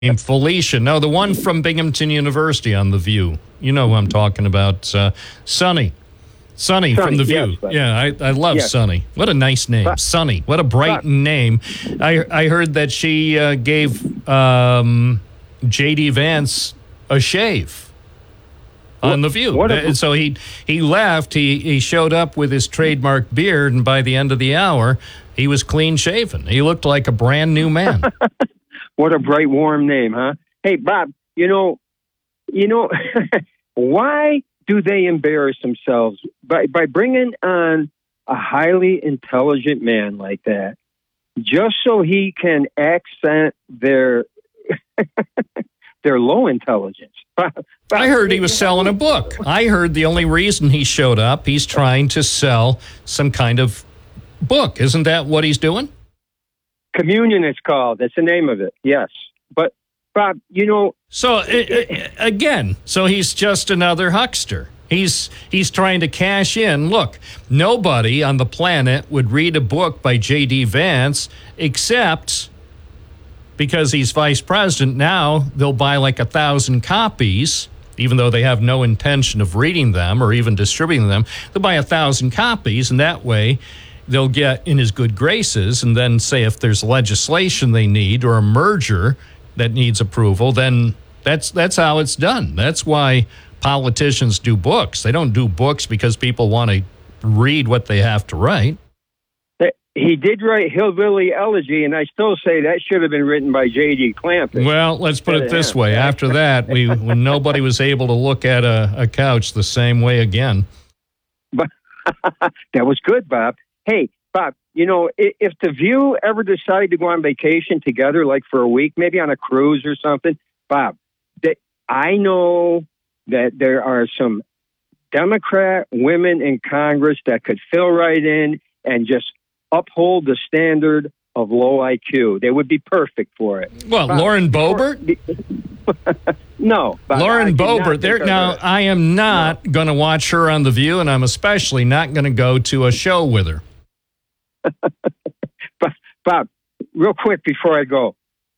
named Felicia. No, the one from Binghamton University on The View. You know who I'm talking about. Sonny. Sonny from The View. Yes, yeah, I love Sonny. What a nice name. Sonny. What a Brighton name. I heard that she gave J.D. Vance a shave on The View. So he left. He showed up with his trademark beard, and by the end of the hour, he was clean shaven. He looked like a brand new man. What a bright, warm name, huh? Hey, Bob, you know, why do they embarrass themselves by bringing on a highly intelligent man like that just so he can accent their their low intelligence? I heard he was selling a book. I heard the only reason he showed up, he's trying to sell some kind of book. Isn't that what he's doing? Communion, it's called. That's the name of it. Yes. But, Bob, So, again, so he's just another huckster. He's trying to cash in. Look, nobody on the planet would read a book by J.D. Vance except because he's vice president. Now they'll buy like 1,000 copies, even though they have no intention of reading them or even distributing them. They'll buy 1,000 copies, and that way they'll get in his good graces, and then say if there's legislation they need or a merger that needs approval, then that's how it's done. That's why politicians do books. They don't do books because people want to read what they have to write. He did write Hillbilly Elegy, and I still say that should have been written by J.D. Clampett. Well, let's put it this way. After that, when nobody was able to look at a couch the same way again. But that was good, Bob. Hey, Bob, if the View ever decided to go on vacation together, like for a week, maybe on a cruise or something, Bob, I know that there are some Democrat women in Congress that could fill right in and just uphold the standard of low IQ. They would be perfect for it. Well, Bob, Lauren Boebert? No. Lauren Boebert. Now, I am not going to watch her on The View, and I'm especially not going to go to a show with her. Bob, real quick before I go,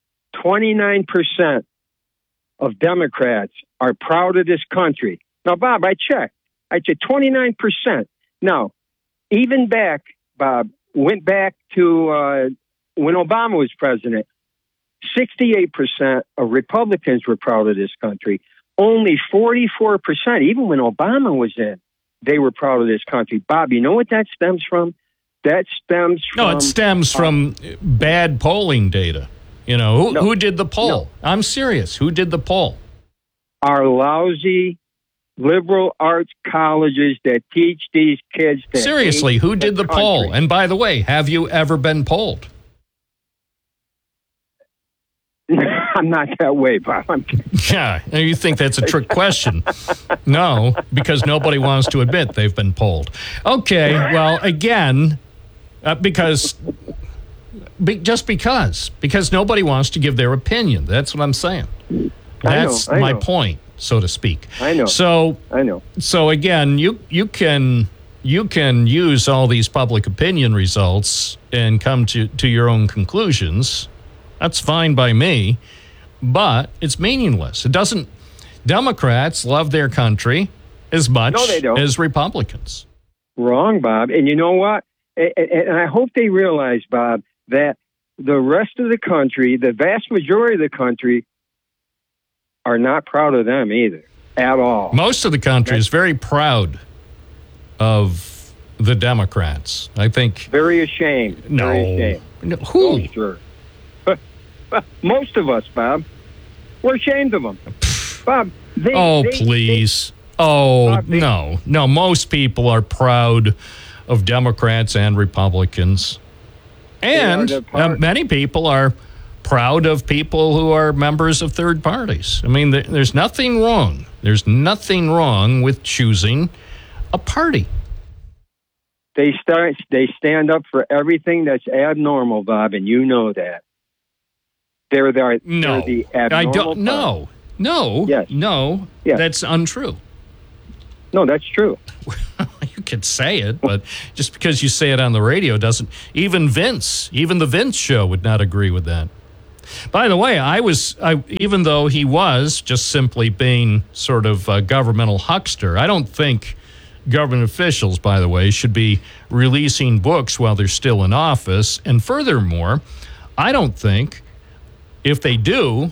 29% of Democrats are proud of this country. Now, Bob, I checked. I said 29%. Now, even back, Bob, went back to when Obama was president, 68% of Republicans were proud of this country. Only 44%, even when Obama was in, they were proud of this country. Bob, you know what that stems from? That stems from... No, it stems from bad polling data. Who did the poll? No. I'm serious. Who did the poll? Our lousy liberal arts colleges that teach these kids to... Seriously, who did the poll? And by the way, have you ever been polled? I'm not that way, Bob. Yeah, you think that's a trick question. No, because nobody wants to admit they've been polled. Okay, well, again, because nobody wants to give their opinion. That's what I'm saying. That's my point, so to speak. I know. So again, you can use all these public opinion results and come to your own conclusions. That's fine by me, but it's meaningless. It doesn't. Democrats love their country as much as Republicans. Wrong, Bob. And you know what? And I hope they realize, Bob, that the rest of the country, the vast majority of the country, are not proud of them either, at all. Most of the country is very proud of the Democrats. I think. Very ashamed. No. Very ashamed. No. Who? Oh, sure. Most of us, Bob, we're ashamed of them. Bob, please. No. Most people are proud of Democrats and Republicans. And many people are proud of people who are members of third parties. I mean, there's nothing wrong. There's nothing wrong with choosing a party. They stand up for everything that's abnormal, Bob, and you know that. They're the abnormal. I don't. No. Yes. No. Yes. That's untrue. No, that's true. You could say it, but just because you say it on the radio doesn't. Even the Vince show would not agree with that. By the way, even though he was just simply being sort of a governmental huckster, I don't think government officials, by the way, should be releasing books while they're still in office. And furthermore, I don't think if they do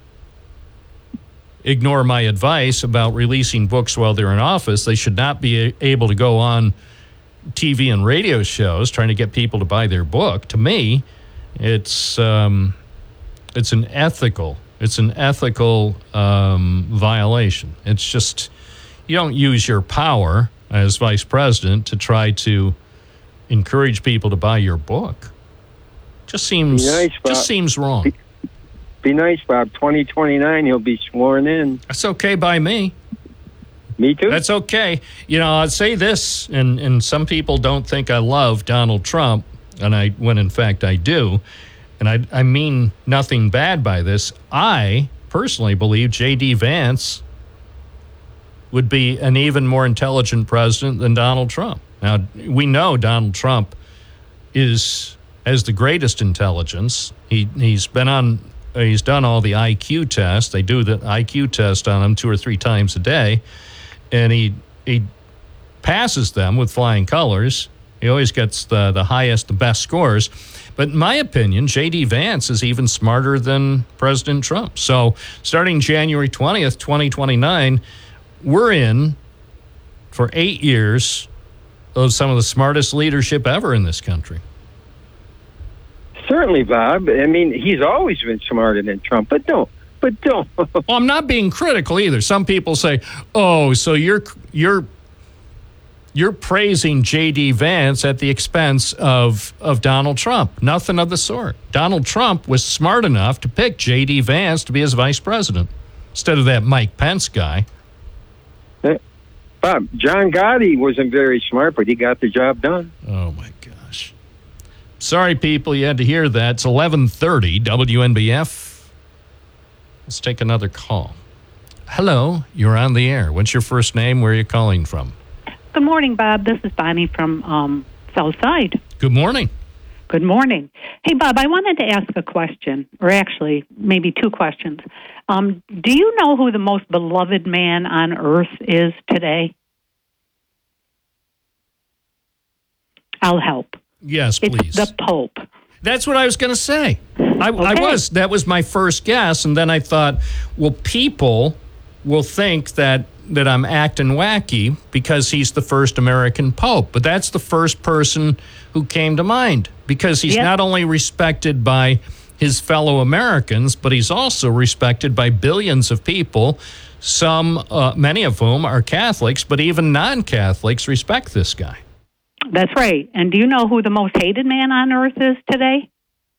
ignore my advice about releasing books while they're in office, they should not be able to go on TV and radio shows trying to get people to buy their book. To me, it's an ethical violation. It's just, you don't use your power as vice president to try to encourage people to buy your book. Just seems wrong. Be nice, Bob. 2029, he'll be sworn in. That's okay by me. Me too. That's okay. I'd say this, and some people don't think I love Donald Trump, when in fact I do, and I mean nothing bad by this. I personally believe J.D. Vance would be an even more intelligent president than Donald Trump. Now, we know Donald Trump has the greatest intelligence. He's done all the IQ tests. They do the IQ test on him 2 or 3 times a day, and he passes them with flying colors. He always gets the highest, the best scores. But in my opinion, J.D. Vance is even smarter than President Trump. So starting January 20th, 2029, we're in for 8 years of some of the smartest leadership ever in this country. Certainly, Bob. I mean, he's always been smarter than Trump, but don't. Well, I'm not being critical either. Some people say, "Oh, so you're praising J.D. Vance at the expense of Donald Trump." Nothing of the sort. Donald Trump was smart enough to pick J.D. Vance to be his vice president instead of that Mike Pence guy. Bob, John Gotti wasn't very smart, but he got the job done. Oh, my gosh. Sorry, people, you had to hear that. It's 11:30 WNBF. Let's take another call. Hello, you're on the air. What's your first name? Where are you calling from? Good morning, Bob. This is Bonnie from Southside. Good morning. Good morning. Hey, Bob, I wanted to ask a question, or actually maybe 2 questions. Do you know who the most beloved man on earth is today? I'll help. Yes, please. It's the Pope. That's what I was going to say. That was my first guess, and then I thought, well, people will think that I'm acting wacky because he's the first American Pope. But that's the first person who came to mind, because he's not only respected by his fellow Americans, but he's also respected by billions of people, many of whom are Catholics, but even non-Catholics respect this guy. That's right. And do you know who the most hated man on earth is today?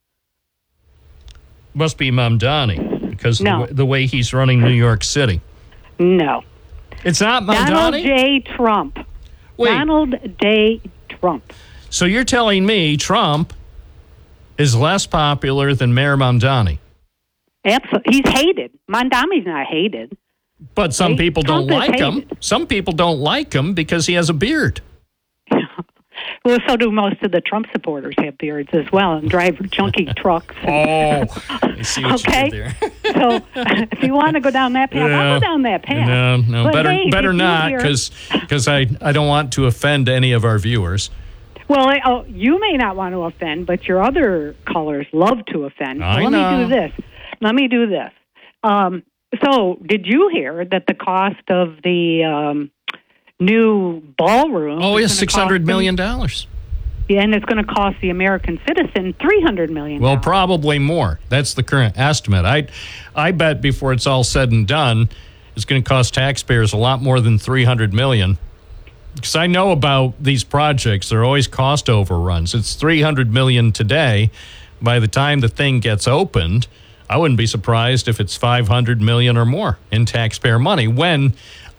Must be Mamdani, because No. the way he's running New York City. No. It's not Mamdani? Donald J. Trump. Wait. Donald J. Trump. So you're telling me Trump is less popular than Mayor Mamdani? Absolutely. He's hated. Mamdani's not hated. But some people don't Trump is like him. hated. Some people don't like him because he has a beard. Well, so do most of the Trump supporters have beards as well and drive junky trucks. Oh, I see what you did there. So if you want to go down that path, I'll go down that path. No, But hey, better if you not, hear- because I don't want to offend any of our viewers. Well, you may not want to offend, but your other callers love to offend. So I let know. Let me do this. So did you hear that the cost of the new ballroom... Oh, is yes, gonna $600 million. Yeah, and it's going to cost the American citizen $300 million. Well, probably more. That's the current estimate. I bet before it's all said and done, it's going to cost taxpayers a lot more than $300 million. Because I know about these projects, they're always cost overruns. It's $300 million today. By the time the thing gets opened, I wouldn't be surprised if it's $500 million or more in taxpayer money. When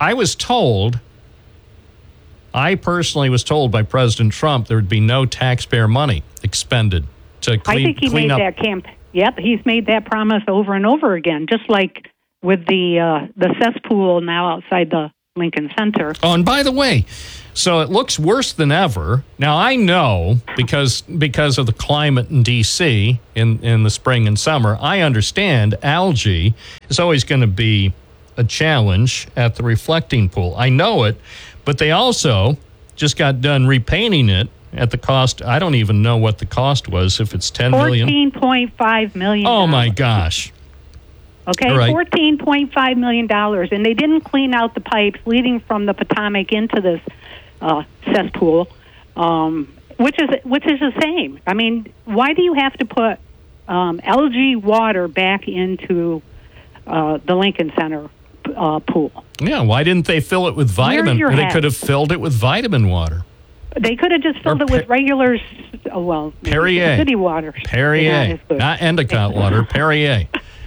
I personally was told by President Trump there would be no taxpayer money expended to I think he made up. that Yep, he's made that promise over and over again, just like with the cesspool now outside the Lincoln Center. Oh, and by the way, so it looks worse than ever. Now, I know because of the climate in D.C. in the spring and summer, I understand algae is always going to be a challenge at the reflecting pool. I know it, but they also just got done repainting it at the cost. I don't even know what the cost was, if it's $10 million. $14.5 million. Oh, my gosh. Okay, Right. $14.5 million. And they didn't clean out the pipes leading from the Potomac into this cesspool, which is the same. I mean, why do you have to put algae water back into the Lincoln Center pool? Yeah, why didn't they fill it with vitamin? your They head? could have filled it with vitamin water. They could have just filled it with regular, maybe Perrier. city water. Perrier, not Endicott water, Perrier.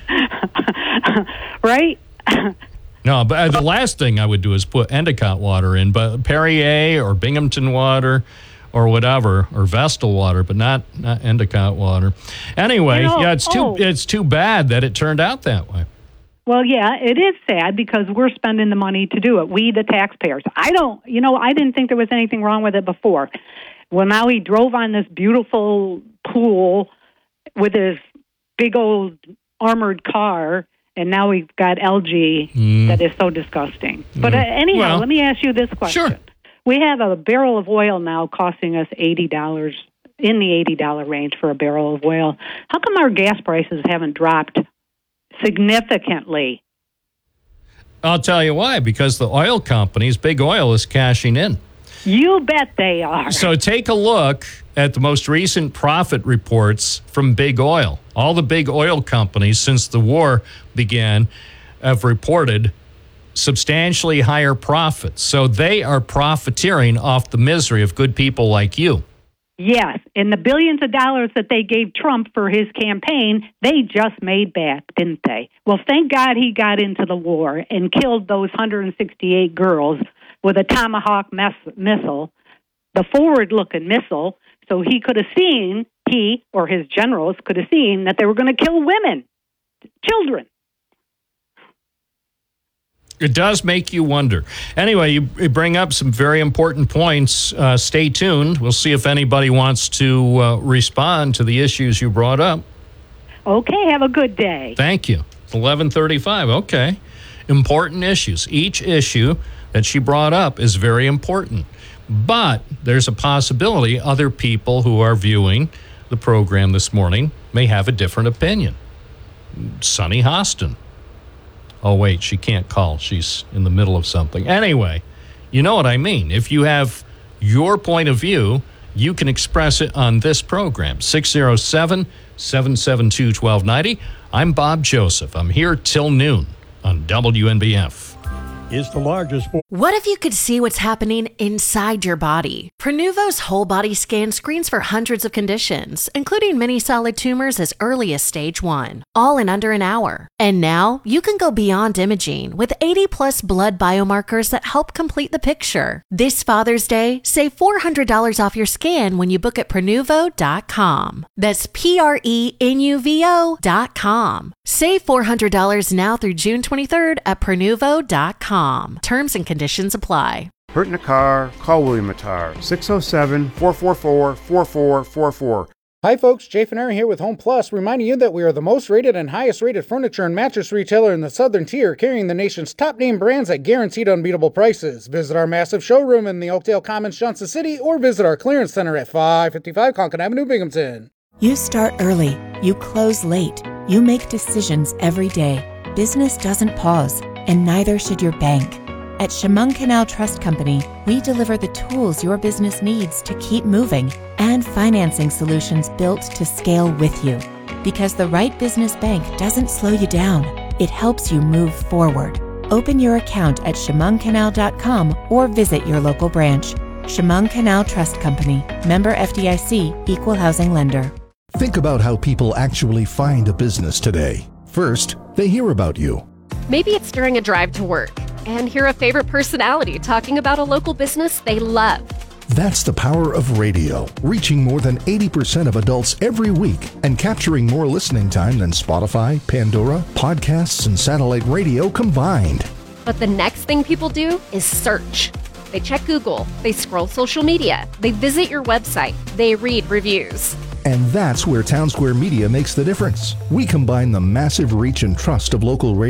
Right? No, but the last thing I would do is put Endicott water in, but Perrier or Binghamton water or whatever, or Vestal water, but not Endicott water. Anyway, it's too bad that it turned out that way. Well, yeah, it is sad because we're spending the money to do it. We, the taxpayers. I didn't think there was anything wrong with it before. Well, now he drove on this beautiful pool with his big old armored car, and now we've got algae that is so disgusting. But anyhow, let me ask you this question. Sure. We have a barrel of oil now costing us $80, in the $80 range for a barrel of oil. How come our gas prices haven't dropped significantly? I'll tell you why, because the oil companies, big oil, is cashing in. You bet they are. So take a look at the most recent profit reports from big oil. All the big oil companies since the war began have reported substantially higher profits. So they are profiteering off the misery of good people like you. Yes, and the billions of dollars that they gave Trump for his campaign, they just made back, didn't they? Well, thank God he got into the war and killed those 168 girls with a Tomahawk missile, the forward-looking missile, so he or his generals could have seen that they were going to kill women, children. It does make you wonder. Anyway, you bring up some very important points. Stay tuned. We'll see if anybody wants to respond to the issues you brought up. Okay, have a good day. Thank you. 11:35. Okay. Important issues. Each issue that she brought up is very important. But there's a possibility other people who are viewing the program this morning may have a different opinion. Sunny Hostin. Oh, wait, she can't call. She's in the middle of something. Anyway, you know what I mean. If you have your point of view, you can express it on this program, 607-772-1290. I'm Bob Joseph. I'm here till noon on WNBF. Is the largest. What if you could see what's happening inside your body? Prenuvo's whole body scan screens for hundreds of conditions, including many solid tumors as early as stage 1, all in under an hour. And now you can go beyond imaging with 80+ blood biomarkers that help complete the picture. This Father's Day, save $400 off your scan when you book at Prenuvo.com. That's Prenuvo.com. Save $400 now through June 23rd at Prenuvo.com. Terms and conditions apply. Hurt in a car? Call William Attar, 607-444-4444. Hi folks, Jay Finner here with Home Plus, reminding you that we are the most rated and highest rated furniture and mattress retailer in the southern tier, carrying the nation's top name brands at guaranteed unbeatable prices. Visit our massive showroom in the Oakdale Commons, Johnson City, or visit our clearance center at 555 Concord Avenue, Binghamton. You start early, you close late, you make decisions every day. Business doesn't pause, and neither should your bank. At Chemung Canal Trust Company, we deliver the tools your business needs to keep moving and financing solutions built to scale with you. Because the right business bank doesn't slow you down, it helps you move forward. Open your account at chemungcanal.com or visit your local branch. Chemung Canal Trust Company, member FDIC, equal housing lender. Think about how people actually find a business today. First, they hear about you. Maybe it's during a drive to work and hear a favorite personality talking about a local business they love. That's the power of radio, reaching more than 80% of adults every week and capturing more listening time than Spotify, Pandora, podcasts, and satellite radio combined. But the next thing people do is search. They check Google, they scroll social media, they visit your website, they read reviews. And that's where Town Square Media makes the difference. We combine the massive reach and trust of local radio